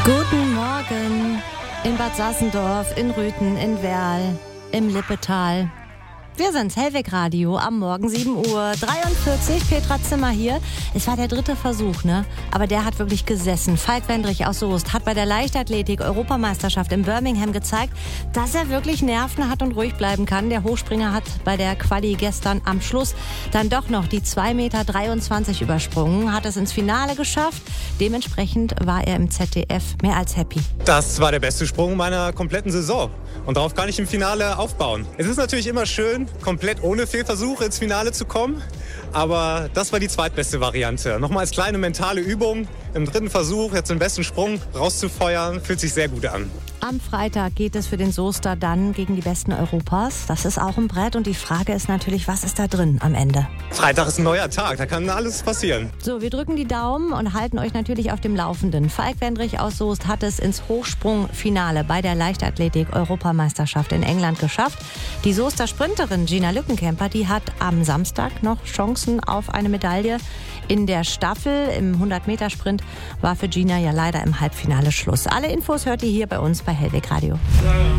Guten Morgen in Bad Sassendorf, in Rüthen, in Werl, im Lippetal. Wir sind's, Hellweg Radio, am Morgen 7:43 Uhr. Petra Zimmer hier. Es war der dritte Versuch, ne? Aber der hat wirklich gesessen. Falk Wendrich aus Soest hat bei der Leichtathletik-Europameisterschaft in Birmingham gezeigt, dass er wirklich Nerven hat und ruhig bleiben kann. Der Hochspringer hat bei der Quali gestern am Schluss dann doch noch die 2,23 Meter übersprungen, hat es ins Finale geschafft. Dementsprechend war er im ZDF mehr als happy. Das war der beste Sprung meiner kompletten Saison. Und darauf kann ich im Finale aufbauen. Es ist natürlich immer schön, komplett ohne Fehlversuch ins Finale zu kommen. Aber das war die zweitbeste Variante. Nochmal als kleine mentale Übung, im dritten Versuch jetzt den besten Sprung rauszufeuern, fühlt sich sehr gut an. Am Freitag geht es für den Soester dann gegen die Besten Europas. Das ist auch ein Brett und die Frage ist natürlich, was ist da drin am Ende? Freitag ist ein neuer Tag, da kann alles passieren. So, wir drücken die Daumen und halten euch natürlich auf dem Laufenden. Falk Wendrich aus Soest hat es ins Hochsprungfinale bei der Leichtathletik-Europameisterschaft in England geschafft. Die Soester Sprinterin Gina Lückenkämper, die hat am Samstag noch Chancen auf eine Medaille. In der Staffel im 100-Meter-Sprint war für Gina ja leider im Halbfinale Schluss. Alle Infos hört ihr hier bei uns bei Hellweg Radio.